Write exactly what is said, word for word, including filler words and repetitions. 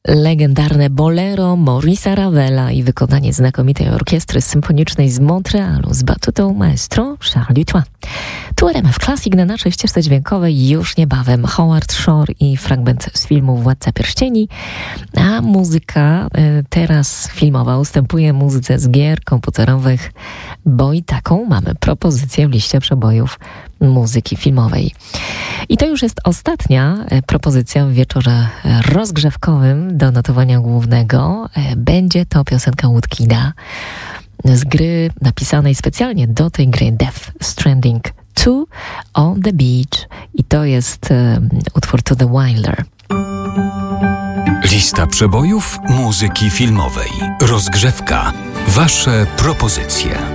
legendarne bolero Maurice'a Ravela i wykonanie znakomitej orkiestry symfonicznej z Montrealu z batutą maestro Charles Dutoit. Tu R M F Classic na naszej ścieżce dźwiękowej już niebawem Howard Shore i fragment z filmu Władca Pierścieni, a muzyka y, teraz filmowa ustępuje muzyce z gier komputerowych, bo i taką mamy propozycję w liście przebojów muzyki filmowej. I to już jest ostatnia propozycja w wieczorze rozgrzewkowym do notowania głównego. Będzie to piosenka Woodkida z gry napisanej specjalnie do tej gry Death Stranding two on the Beach i to jest um, utwór To the Wilder. Lista przebojów muzyki filmowej. Rozgrzewka. Wasze propozycje.